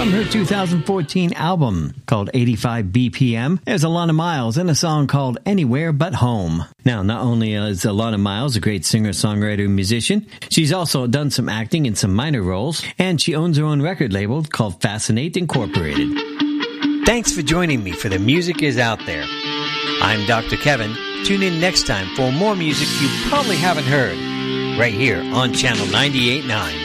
From her 2014 album called 85 BPM, there's Alannah Myles and a song called Anywhere But Home. Now, not only is Alannah Myles a great singer, songwriter, and musician, she's also done some acting in some minor roles, and she owns her own record label called Fascinate Incorporated. Thanks for joining me for The Music Is Out There. I'm Dr. Kevin. Tune in next time for more music you probably haven't heard, right here on Channel 98.9.